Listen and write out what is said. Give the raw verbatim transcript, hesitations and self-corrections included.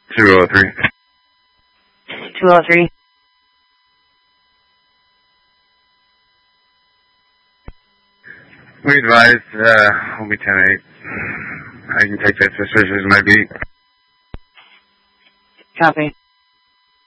two oh three. two oh three. We advised, uh, we'll be ten eight. I can take that suspicious as might be. Copy.